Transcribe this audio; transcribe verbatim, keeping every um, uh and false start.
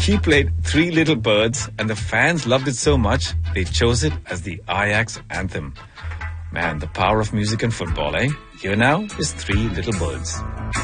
She played Three Little Birds, and the fans loved it so much, they chose it as the Ajax anthem. Man, the power of music and football, eh? Here now is Three Little Birds.